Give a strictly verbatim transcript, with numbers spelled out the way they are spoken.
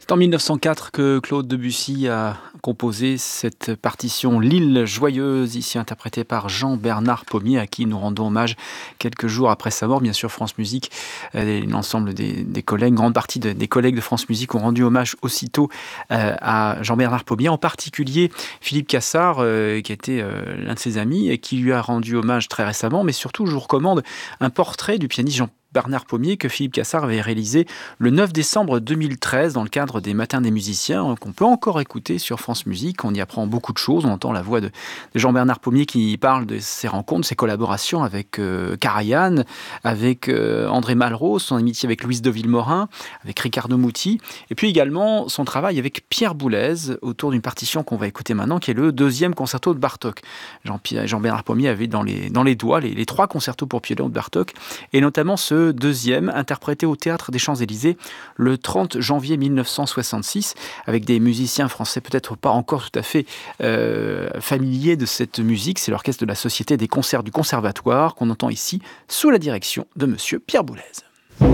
C'est en mille neuf cent quatre que Claude Debussy a composé cette partition L'Île Joyeuse, ici interprétée par Jean-Bernard Pommier, à qui nous rendons hommage quelques jours après sa mort. Bien sûr, France Musique, euh, l'ensemble des, des collègues, une grande partie de, des collègues de France Musique ont rendu hommage aussitôt euh, à Jean-Bernard Pommier, en particulier Philippe Cassard, euh, qui était euh, l'un de ses amis et qui lui a rendu hommage très récemment. Mais surtout, je vous recommande un portrait du pianiste Jean Bernard Pommier que Philippe Cassard avait réalisé le neuf décembre deux mille treize dans le cadre des Matins des musiciens, qu'on peut encore écouter sur France Musique. On y apprend beaucoup de choses. On entend la voix de, de Jean-Bernard Pommier qui parle de ses rencontres, ses collaborations avec euh, Karajan, avec euh, André Malraux, son amitié avec Louise de Villemorin, avec Riccardo Muti, et puis également son travail avec Pierre Boulez autour d'une partition qu'on va écouter maintenant, qui est le deuxième concerto de Bartók. Jean- Jean-Bernard Pommier avait dans les, dans les doigts les, les trois concertos pour piano de Bartók, et notamment ce deuxième, interprété au Théâtre des Champs-Élysées le trente janvier mille neuf cent soixante-six, avec des musiciens français peut-être pas encore tout à fait euh, familiers de cette musique. C'est l'orchestre de la Société des concerts du Conservatoire qu'on entend ici sous la direction de Monsieur Pierre Boulez.